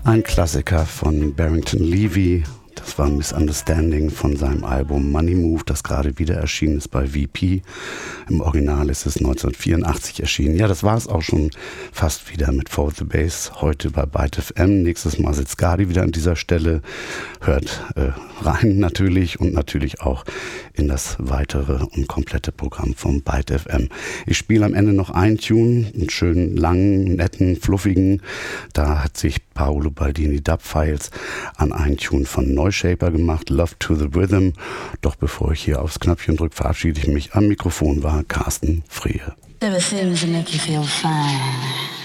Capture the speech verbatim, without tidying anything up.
Ein Klassiker von Barrington Levy. Das war Misunderstanding von seinem Album Money Move, das gerade wieder erschienen ist bei V P. Im Original ist es neunzehnhundertvierundachtzig erschienen. Ja, das war es auch schon fast wieder mit For the Bass. Heute bei Byte F M. Nächstes Mal sitzt Gadi wieder an dieser Stelle. Hört äh, rein natürlich und natürlich auch in das weitere und komplette Programm von Byte F M. Ich spiele am Ende noch einen Tune, einen schönen, langen, netten, fluffigen. Da hat sich Paolo Baldini Dub Files an einen Tune von Neushaper gemacht, Love to the Rhythm. Doch bevor ich hier aufs Knöpfchen drücke, verabschiede ich mich. Am Mikrofon war Carsten Friehe. There are things that make you feel fine.